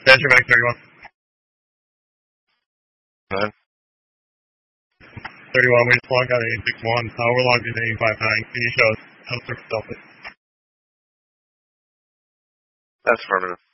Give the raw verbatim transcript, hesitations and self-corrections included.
Badger Medic thirty-one. Nine. thirty-one, we just logged out at eight six one. Uh, we're logged into eight five nine. Can you show us how to Delta? That's affirmative.